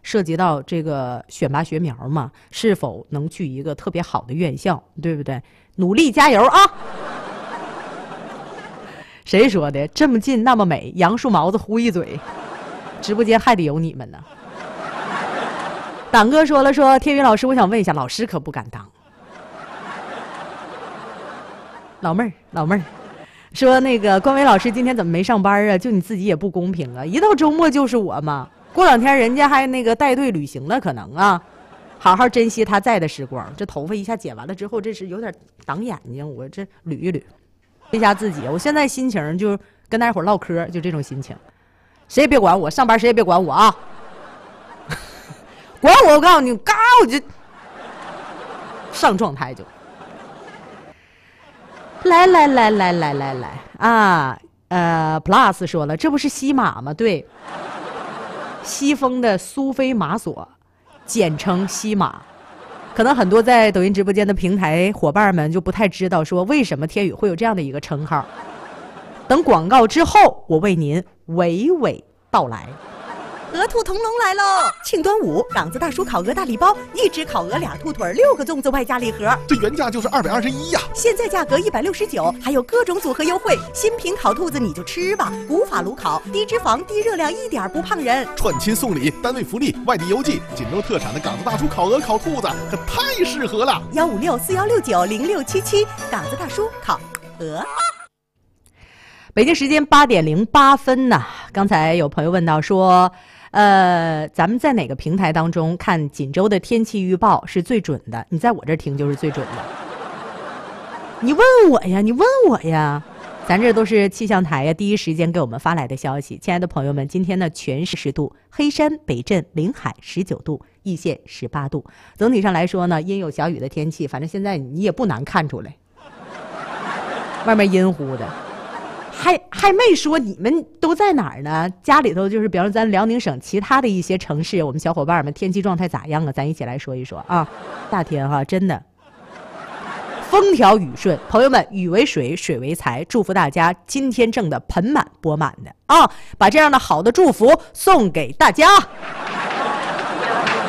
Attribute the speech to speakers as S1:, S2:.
S1: 涉及到这个选拔学苗嘛，是否能去一个特别好的院校，对不对？努力加油啊！谁说的？这么近那么美，杨树毛子呼一嘴，直播间还得有你们呢。党哥说了，说天宇老师，我想问一下，老师可不敢当。老妹儿，说那个关伟老师今天怎么没上班啊？就你自己也不公平啊！一到周末就是我嘛，过两天人家还那个带队旅行了，可能啊，好好珍惜他在的时光。这头发一下剪完了之后，这是有点挡眼睛，我这捋一捋，一下自己。我现在心情就跟大伙唠嗑，就这种心情，谁也别管我，上班谁也别管我啊！管我告诉你，嘎我就上状态就。来啊！Plus 说了，这不是西马吗？对，西风的苏菲玛索，简称西马。可能很多在抖音直播间的平台伙伴们就不太知道，说为什么天宇会有这样的一个称号。等广告之后，我为您娓娓道来。
S2: 鹅兔同笼来喽！庆端午，港子大叔烤鹅大礼包，一只烤鹅，2兔腿，6个粽子，外加礼盒。
S3: 这原价就是221呀，
S2: 现在价格169，还有各种组合优惠。新品烤兔子你就吃吧，古法炉烤，低脂肪、低热量，一点不胖人。
S3: 串亲送礼，单位福利，外地邮寄，锦州特产的港子大叔烤鹅、烤兔子，可太适合了。
S2: 15641690677，港子大叔烤鹅。
S1: 北京时间8点08分呢。刚才有朋友问到说，咱们在哪个平台当中看锦州的天气预报是最准的？你在我这听就是最准的。你问我呀，咱这都是气象台呀，第一时间给我们发来的消息。亲爱的朋友们，今天呢全市10度，黑山、北镇、临海19度，易县18度。总体上来说呢，阴有小雨的天气，反正现在你也不难看出来，外面阴乎的。还没说你们都在哪儿呢？家里头就是比方说咱辽宁省其他的一些城市，我们小伙伴们天气状态咋样啊？咱一起来说一说啊！大天哈，真的风调雨顺，朋友们，雨为水，水为财，祝福大家今天挣的盆满钵满的啊！把这样的好的祝福送给大家。